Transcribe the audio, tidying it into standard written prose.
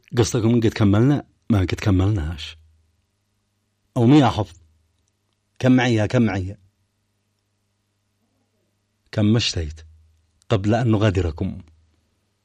قصدكم قد كملنا؟ ما قد كملناش. أو مية حفظ. كم معي كم مشتيت قبل أن نغادركم.